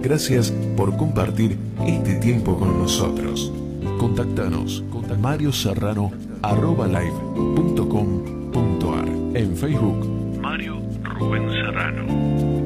Gracias por compartir este tiempo con nosotros. Contactanos con marioserrano@live.com.ar. En Facebook, Mario Rubén Serrano.